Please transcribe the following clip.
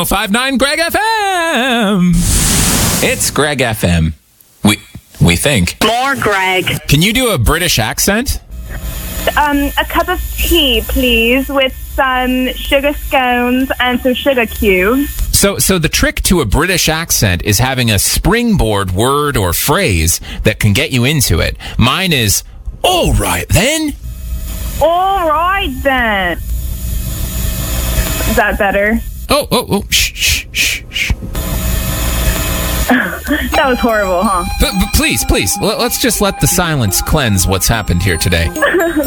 105.9 Greg FM. It's Greg FM. We think. More Greg. Can you do a British accent? A cup of tea, please, with some sugar scones and some sugar cubes. So the trick to a British accent is having a springboard word or phrase that can get you into it. Mine is, all right then. All right then. Is that better? Oh, shh. That was horrible, huh? But please, let's just let the silence cleanse what's happened here today.